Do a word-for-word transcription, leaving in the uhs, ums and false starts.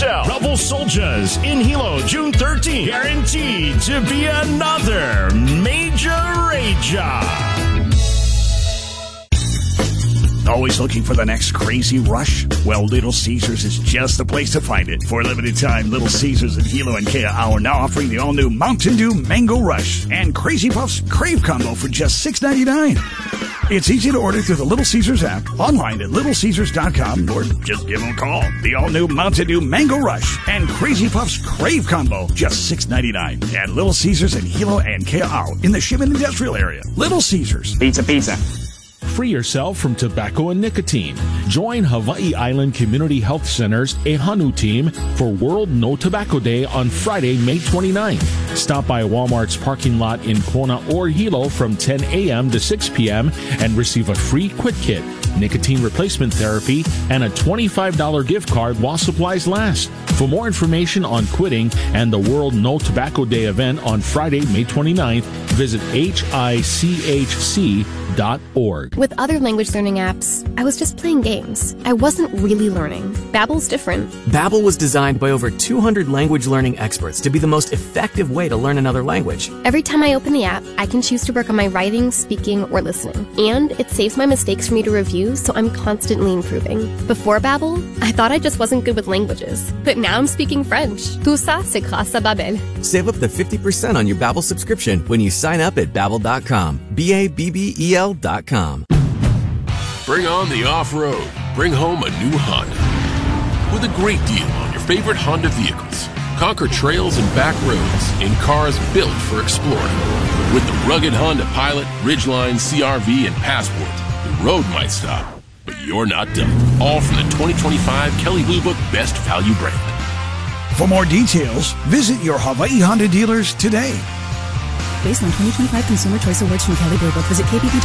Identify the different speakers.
Speaker 1: Rachel. Rebel Soldiers in Hilo, June thirteenth. Guaranteed to be another major rager. Always looking for the next crazy rush? Well, Little Caesars is just the place to find it. For a limited time, Little Caesars in Hilo and Kea'au are now offering the all-new Mountain Dew Mango Rush and Crazy Puffs Crave Combo for just six ninety-nine. It's easy to order through the Little Caesars app, online at little caesars dot com, or just give them a call. The all-new Mountain Dew Mango Rush and Crazy Puffs Crave Combo, just six ninety-nine. At Little Caesars in Hilo and Kea'au in the Shipping Industrial Area. Little Caesars.
Speaker 2: Pizza, pizza.
Speaker 3: Free yourself from tobacco and nicotine. Join Hawaii Island Community Health Center's Ehanu team for World No Tobacco Day on Friday, May twenty-ninth. Stop by Walmart's parking lot in Kona or Hilo from ten a.m. to six p.m. and receive a free quit kit, nicotine replacement therapy, and a twenty-five dollars gift card while supplies last. For more information on quitting and the World No Tobacco Day event on Friday, May twenty-ninth, visit H I C H C dot org.
Speaker 4: With other language learning apps, I was just playing games. I wasn't really learning. Babbel's different.
Speaker 5: Babbel was designed by over two hundred language learning experts to be the most effective way to learn another language.
Speaker 4: Every time I open the app, I can choose to work on my writing, speaking, or listening. And it saves my mistakes for me to review, so I'm constantly improving. Before Babbel, I thought I just wasn't good with languages. But now I'm speaking French. Tout ça, c'est grâce à Babbel.
Speaker 5: Save up to fifty percent on your Babbel subscription when you sign up at babbel dot com. B A B B E L dot com.
Speaker 6: Bring on the off-road. Bring home a new Honda. With a great deal on your favorite Honda vehicles. Conquer trails and back roads in cars built for exploring. With the rugged Honda Pilot, Ridgeline, C R V, and Passport, the road might stop, but you're not done. All from the twenty twenty-five Kelley Blue Book Best Value brand.
Speaker 1: For more details, visit your Hawaii Honda dealers today.
Speaker 7: Based on twenty twenty-five Consumer Choice Awards from Kelley Blue Book, visit K B B